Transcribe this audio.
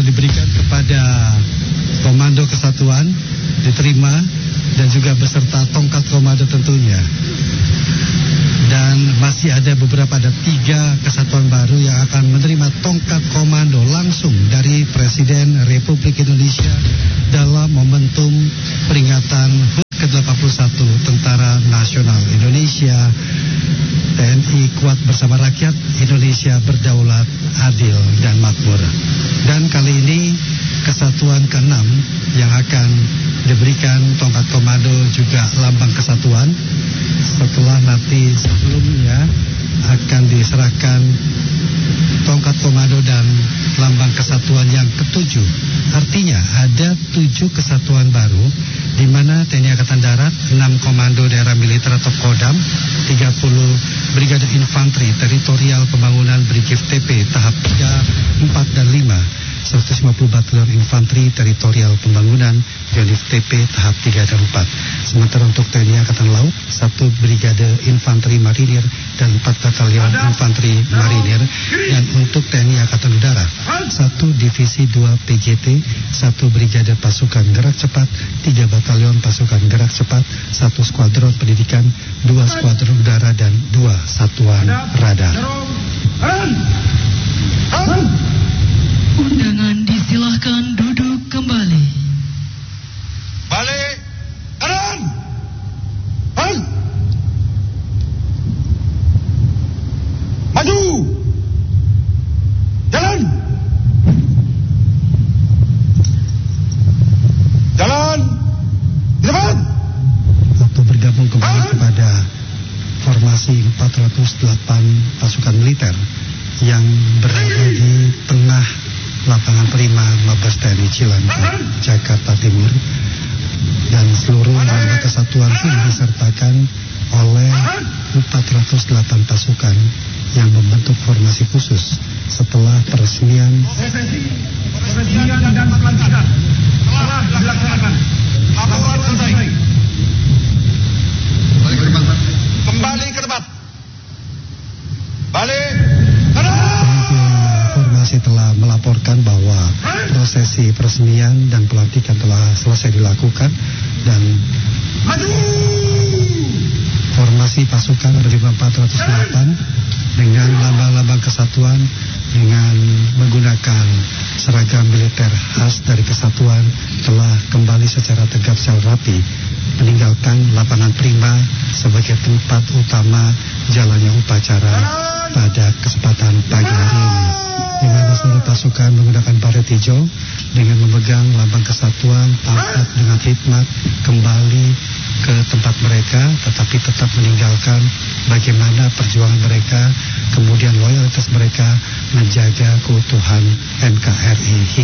diberikan kepada Komando Kesatuan diterima dan juga beserta tongkat komando tentunya. Dan masih ada beberapa, ada 3 kesatuan baru yang akan menerima tongkat komando langsung dari Presiden Republik Indonesia dalam momentum peringatan HUT ke-81 Tentara Nasional Indonesia. TNI kuat bersama rakyat, Indonesia berdaulat, adil, dan makmur. Dan kali ini kesatuan ke-6 yang akan diberikan tongkat komando juga lambang kesatuan, setelah nanti sebelumnya akan diserahkan tongkat komando dan lambang kesatuan yang ke-7. Artinya ada 7 kesatuan baru, di mana TNI Angkatan Darat, 6 Komando Daerah Militer atau Kodam, 30 Brigade Infanteri Teritorial Pembangunan Brigif TP tahap 3, 4, dan 5, 150 Batalion Infanteri Teritorial Pembangunan Yonif TP tahap 3 dan 4. Sementara untuk TNI Angkatan Laut, 1 Brigade Infanteri Marinir dan 4 Batalion Infanteri Marinir. Dan untuk TNI Angkatan Udara, 1 Divisi 2 PJT, 1 Brigade Pasukan Gerak Cepat, 3 Batalion Pasukan Gerak Cepat, 1 Skuadron Pendidikan, 2 Skuadron Udara, dan 2 Satuan Radar. Undangan disilahkan duduk kembali. Balik kanan. Maju. Jalan. Jalan. Di depan. Waktu bergabung kembali kepada formasi 408 pasukan militer yang berada di tengah lapangan Prima Mabes TNI Cilandak, Jakarta Timur. Dan seluruh anggota kesatuan pun disertakan oleh 408 pasukan yang membentuk formasi khusus setelah peresmian dan pelantikan telah dilaksanakan. Laporan selesai. Kembali ke tempat. Balik kanan. Formasi telah melaporkan bahwa prosesi peresmian dan pelantikan telah selesai dilakukan, dan formasi pasukan berjumlah 408 dengan lambang-lambang kesatuan dengan menggunakan seragam militer khas dari kesatuan telah kembali secara tegap secara rapi meninggalkan lapangan Prima sebagai tempat utama jalannya upacara pada kesempatan pagi hari ini, di mana seluruh pasukan menggunakan baret hijau dengan memegang lambang kesatuan, pangkat dengan khidmat kembali ke tempat mereka, tetapi tetap meninggalkan bagaimana perjuangan mereka, kemudian loyalitas mereka menjaga keutuhan NKRI.